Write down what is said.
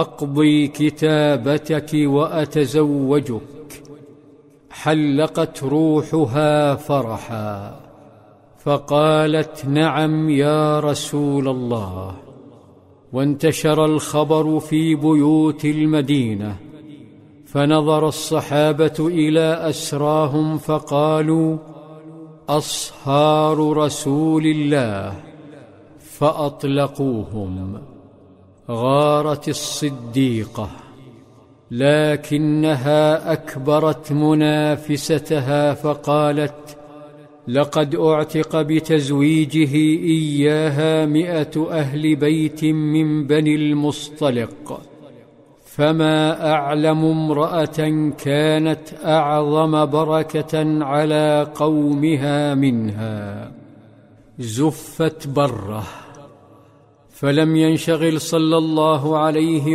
أقضي كتابتك وأتزوجك. حلقت روحها فرحا، فقالت: نعم يا رسول الله. وانتشر الخبر في بيوت المدينة، فنظر الصحابة إلى أسراهم فقالوا: أصهار رسول الله، فأطلقوهم. غارت الصديقة، لكنها أكبرت منافستها فقالت: لقد أعتق بتزويجه إياها 100 أهل بيت من بني المصطلق، فما أعلم امرأة كانت أعظم بركة على قومها منها. زفت بره، فلم ينشغل صلى الله عليه